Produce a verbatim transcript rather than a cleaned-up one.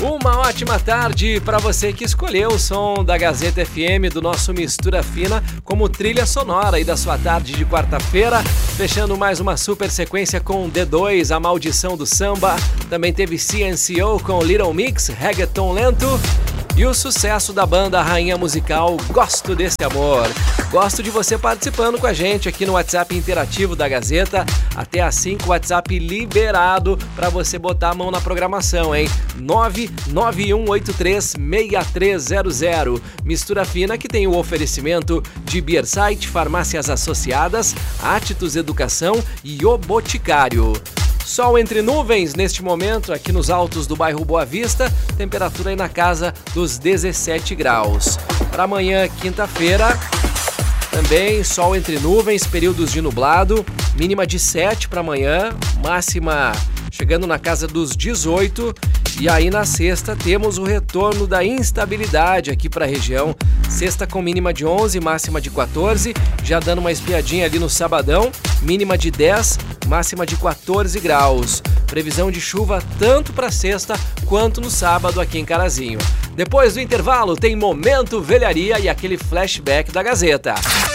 Uma ótima tarde para você que escolheu o som da Gazeta F M, do nosso Mistura Fina, como trilha sonora aí da sua tarde de quarta-feira, fechando mais uma super sequência com D dois, A Maldição do Samba. Também teve C N C O com Little Mix, Reggaeton Lento. E o sucesso da banda Rainha Musical, Gosto Desse Amor. Gosto de você participando com a gente aqui no WhatsApp interativo da Gazeta. Até às cinco, WhatsApp liberado para você botar a mão na programação, hein? nove nove um oito três seis três zero zero. Mistura Fina, que tem o oferecimento de Beer Site, Farmácias Associadas, Atitus Educação e O Boticário. Sol entre nuvens neste momento aqui nos altos do bairro Boa Vista, temperatura aí na casa dos dezessete graus. Para amanhã, quinta-feira, também sol entre nuvens, períodos de nublado, mínima de sete para amanhã, máxima chegando na casa dos dezoito. E aí na sexta temos o retorno da instabilidade aqui para a região. Sexta com mínima de onze, máxima de quatorze. Já dando uma espiadinha ali no sabadão, mínima de dez, máxima de quatorze graus. Previsão de chuva tanto para sexta quanto no sábado aqui em Carazinho. Depois do intervalo tem Momento Velharia e aquele flashback da Gazeta.